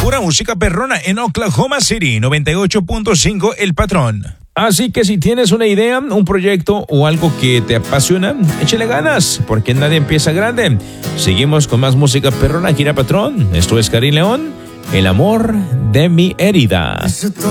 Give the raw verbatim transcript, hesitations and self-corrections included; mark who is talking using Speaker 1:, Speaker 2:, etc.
Speaker 1: pura música perrona en Oklahoma City, noventa y ocho punto cinco El Patrón. Así que si tienes una idea, un proyecto o algo que te apasiona, échale ganas, porque nadie empieza grande. Seguimos con más música perrona, gira patrón. Esto es Karim León, el amor de mi herida.